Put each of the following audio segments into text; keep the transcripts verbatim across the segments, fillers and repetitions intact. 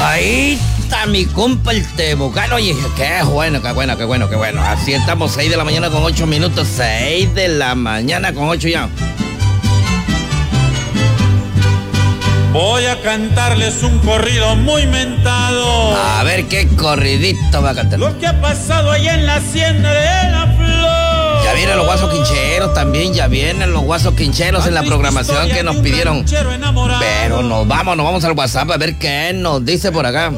Ahí está mi compa el Temucano. Oye, qué bueno, qué bueno, qué bueno, qué bueno. Así estamos, seis de la mañana con ocho minutos. seis de la mañana con ocho ya. Voy a cantarles un corrido muy mentado. A ver qué corridito va a cantar. Lo que ha pasado allá en la hacienda de la Flor. Ya vienen los guasos quincheros también, ya vienen los guasos quincheros en la programación que nos pidieron. Pero nos vamos, nos vamos al WhatsApp a ver qué nos dice por acá.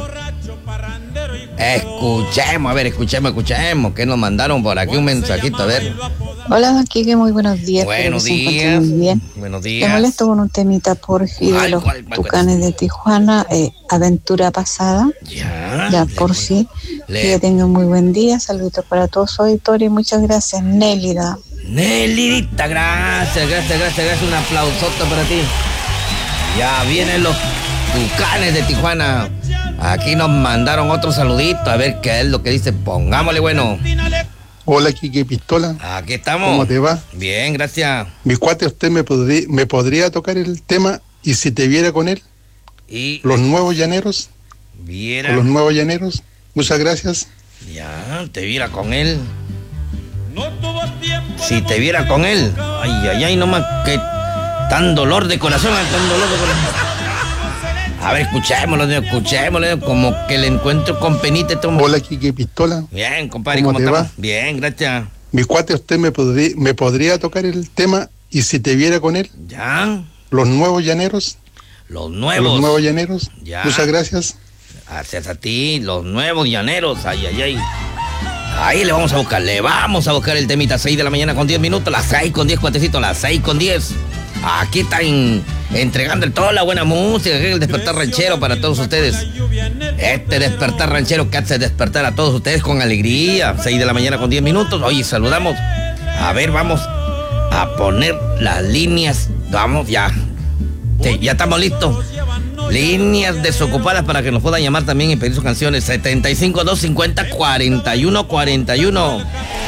Escuchemos, a ver, escuchemos, escuchemos, que nos mandaron por aquí un mensajito, a ver. Hola, don Quique, muy buenos días. Buenos días. Muy bien. Buenos días. Te molesto con un temita por fin de los ¿cuál, cuál, Tucanes cuál? de Tijuana, eh, Aventura Pasada. Ya. Ya, le por pon- sí. le- Que tengan muy buen día. Saluditos para todos su auditorio y muchas gracias, Nélida. Nelidita, gracias, gracias, gracias, gracias. Un aplausote para ti. Ya vienen los Tucanes de Tijuana. Aquí nos mandaron otro saludito, a ver qué es lo que dice. Pongámosle bueno. Hola, Quique Pistola. Aquí estamos. ¿Cómo te va? Bien, gracias. Mi cuate, usted me, podrí- me podría tocar el tema y si te viera con él, Y los nuevos llaneros, viera. con los nuevos llaneros. Muchas gracias. Ya, te viera con él. No tuvo tiempo. Si te viera con él. Ay, ay, ay, nomás que tan dolor de corazón, tan dolor de corazón. A ver, escuchémoslo, escuchémoslo, como que le encuentro con penita. Toma. Hola, Quique Pistola. Bien, compadre, ¿Cómo ¿cómo, te estamos? va? Bien, gracias. Mi cuate, usted me, podrí- me podría tocar el tema y si te viera con él, Ya, los nuevos llaneros, los los nuevos. nuevos llaneros. Ya. Muchas gracias. Gracias a ti, los nuevos llaneros. Ay, ay, ay. Ahí le vamos a buscar, le vamos a buscar el temita. seis de la mañana con diez minutos, las seis con diez, cuatecito, las seis con diez. Aquí están entregando toda la buena música, que es el despertar ranchero para todos ustedes. Este despertar ranchero que hace despertar a todos ustedes con alegría. seis de la mañana con diez minutos. Oye, saludamos. A ver, vamos a poner las líneas. Vamos, ya. Sí, ya estamos listos. Líneas desocupadas para que nos puedan llamar también y pedir sus canciones. setenta y cinco, doscientos cincuenta, cuarenta y uno cuarenta y uno.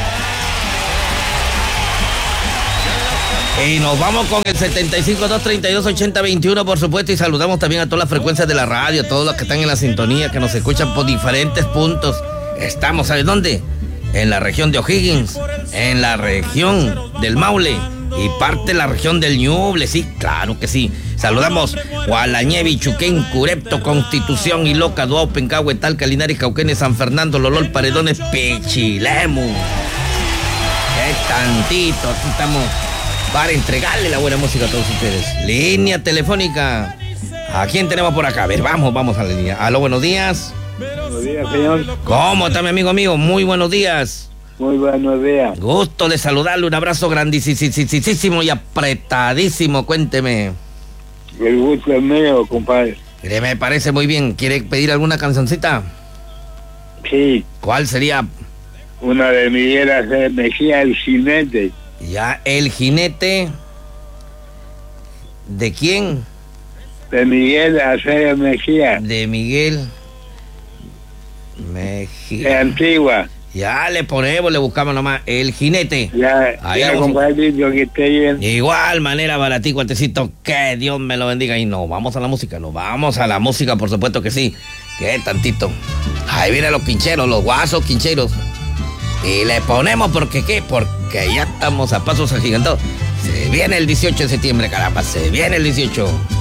Y nos vamos con el setenta y cinco, doscientos treinta y dos, ochenta, veintiuno, por supuesto, y saludamos también a todas las frecuencias de la radio, a todos los que están en la sintonía, que nos escuchan por diferentes puntos. Estamos, ¿sabes dónde? En la región de O'Higgins, en la región del Maule y parte de la región del Ñuble, sí, claro que sí. Saludamos Gualañevi, Chuquén, Curepto, Constitución, Iloca, Duau, Pencahue, Talca, Linares, Cauquenes, San Fernando, Lolol, Paredones, Pichilemu. Qué tantito, aquí estamos para entregarle la buena música a todos ustedes. Línea telefónica. ¿A quién tenemos por acá? A ver, vamos, vamos a la línea. Aló, buenos días. Buenos días, señor. ¿Cómo está mi amigo mío? Muy buenos días. Muy buenos días. Gusto de saludarle, un abrazo grandísimo y apretadísimo, cuénteme. El gusto es mío, compadre. Mire, me parece muy bien. ¿Quiere pedir alguna cancioncita? Sí, ¿Cuál sería? una de Miguel Acevedo Mejía, El Jinete. Ya, el jinete. ¿De quién? De Miguel Acevedo Mejía, De Miguel de Mejía. Antigua. Ya le ponemos, le buscamos nomás el jinete. Ya, Ahí ya, vamos. compadre, que esté bien. De igual manera, para ti, cuatecito, que Dios me lo bendiga. Y nos vamos a la música, nos vamos a la música, por supuesto que sí. Que tantito. Ahí vienen los quincheros, los guasos quincheros. Y le ponemos porque qué, porque ya estamos a pasos agigantados. Se viene el dieciocho de septiembre, caramba, se viene el dieciocho.